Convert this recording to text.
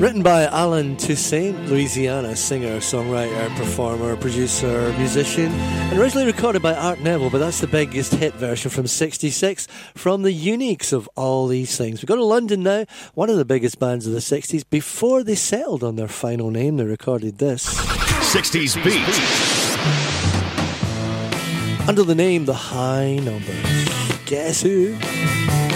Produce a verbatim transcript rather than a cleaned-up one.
Written by Alan Toussaint, Louisiana singer, songwriter, performer, producer, musician, and originally recorded by Art Neville, but that's the biggest hit version from sixty-six from the Uniques of all these things. We go to London now, one of the biggest bands of the sixties. Before they settled on their final name, they recorded this. sixties Beat. Under the name The High Numbers. Guess who?